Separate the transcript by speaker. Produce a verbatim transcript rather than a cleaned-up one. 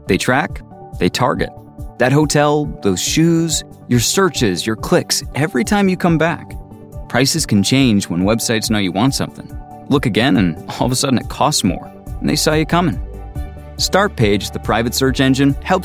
Speaker 1: They track, they target. That hotel, those shoes, your searches, your clicks, every time you come back. Prices can change when websites know you want something. Look again and all of a sudden it costs more, and they saw you coming. Startpage, the private search engine, helps